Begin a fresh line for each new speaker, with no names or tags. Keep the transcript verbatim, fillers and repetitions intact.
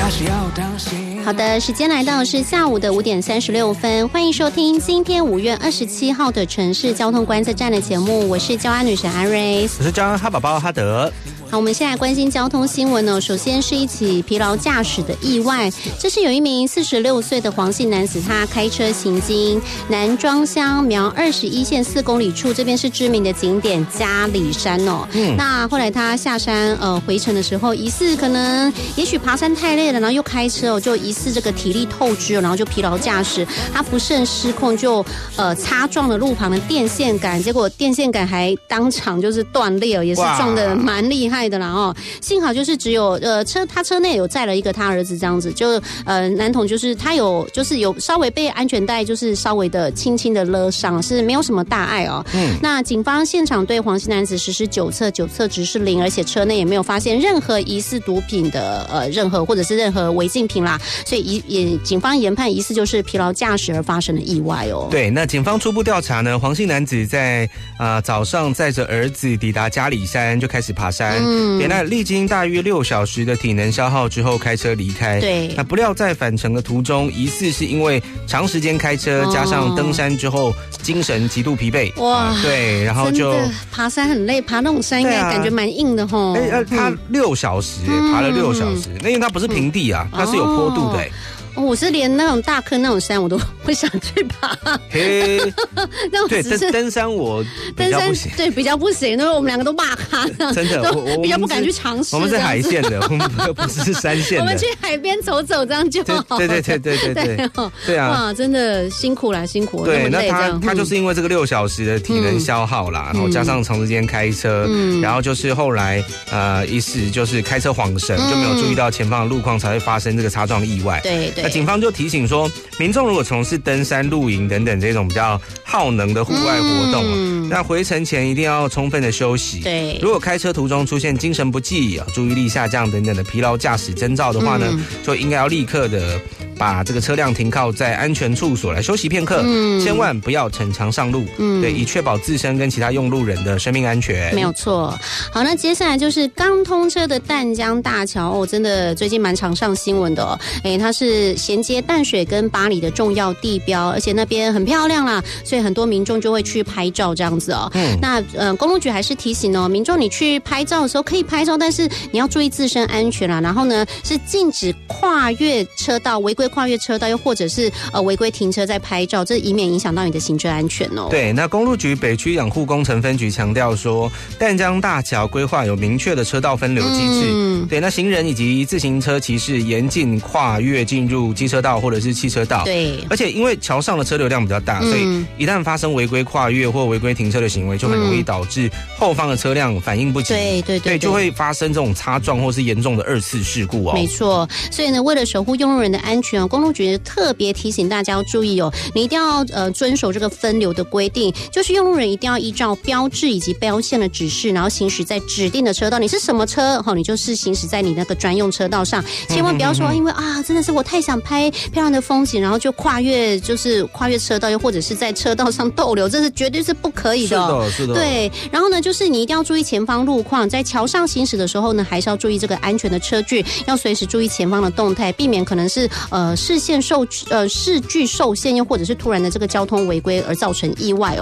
还是要当心。
好的，时间来到是下午的五点三十六分，欢迎收听今天五月二十七号的城市交通观测站的节目，我是交安女神安瑞，
我是交安哈宝宝哈德。
好，我们现在关心交通新闻呢。首先是一起疲劳驾驶的意外，这是有一名四十六岁的黄姓男子，他开车行经南庄乡苗二十一线四公里处，这边是知名的景点嘉里山哦。嗯，那后来他下山呃回程的时候，疑似可能也许爬山太累了，然后又开车哦，就疑似这个体力透支，然后就疲劳驾驶，他不慎失控就呃擦撞了路旁的电线杆，结果电线杆还当场就是断裂，也是撞得蛮厉害的啦哦。幸好就是只有呃车他车内有载了一个他儿子这样子，就呃男童就是他有就是有稍微被安全带就是稍微的轻轻的勒伤，是没有什么大碍哦。嗯，那警方现场对黄姓男子实施酒测，酒测值是零，而且车内也没有发现任何疑似毒品的呃任何或者是任何违禁品啦，所以也警方研判疑似就是疲劳驾驶而发生的意外哦。
对，那警方初步调查呢，黄姓男子在呃早上载着儿子抵达嘉里山就开始爬山，嗯，那历经大约六小时的体能消耗之后开车离开。
对，
那不料在返程的途中，疑似是因为长时间开车、哦、加上登山之后精神极度疲惫。哇，呃、对，然后就
爬山很累，爬那种山应该感觉蛮硬的吼。
哎、啊，他六小时、嗯、爬了六小时，那、嗯、因为他不是平地啊，它、嗯、是有坡度的。
哦，我是连那种大坑那种山我都不想去爬。
嘿，对，登登山我比较不行，
对，比较不行，因为我们两个都骂咖，
真的，我我
比较不敢去尝试。
我们是海线的，我们不是山线的。
我们去海边走走，这样就好。
对对对对对对对，对啊！
哇，真的辛苦啦，辛苦了。
对，那他他就是因为这个六小时的体能消耗啦，然后加上长时间开车，然后就是后来呃一时就是开车晃神，就没有注意到前方的路况，才会发生这个擦撞意外。
对对。
那警方就提醒说，民众如果从事登山、露营等等这种比较耗能的户外活动，嗯、那回程前一定要充分的休息。
对，
如果开车途中出现精神不济、注意力下降等等的疲劳驾驶征兆的话呢，嗯、就应该要立刻的把这个车辆停靠在安全处所来休息片刻，嗯、千万不要逞强上路，嗯、对，以确保自身跟其他用路人的生命安全。
没有错。好，那接下来就是刚通车的淡江大桥哦，真的最近蛮常上新闻的哦。哎，它是衔接淡水跟八里的重要地标，而且那边很漂亮啦，所以很多民众就会去拍照这样子哦。嗯，那呃，公路局还是提醒哦，民众你去拍照的时候可以拍照，但是你要注意自身安全啦。然后呢，是禁止跨越车道、违规跨越车道，又或者是呃违规停车在拍照，这以免影响到你的行车安全哦。
对，那公路局北区养护工程分局强调说，淡江大桥规划有明确的车道分流机制。嗯，对，那行人以及自行车骑士严禁跨越进入机车道或者是汽车道。
对，
而且因为桥上的车流量比较大，嗯、所以一旦发生违规跨越或违规停车的行为，就很容易导致后方的车辆反应不及。
对对 对, 对，
就会发生这种擦撞或是严重的二次事故哦。
没错，所以呢，为了守护用路人的安全哦，公路局特别提醒大家要注意哦，你一定要呃遵守这个分流的规定，就是用路人一定要依照标志以及标线的指示，然后行驶在指定的车道。你是什么车哈，你就是行驶在你那个专用车道上，千万不要说因为啊真的是我太想拍漂亮的风景，然后就跨越就是跨越车道，又或者是在车道上逗留，这是绝对是不可以的哦。
是的，是的。
对，然后呢，就是你一定要注意前方路况，在桥上行驶的时候呢，还是要注意这个安全的车距，要随时注意前方的动态，避免可能是呃视线受呃视距受限，又或者是突然的这个交通违规而造成意外哦。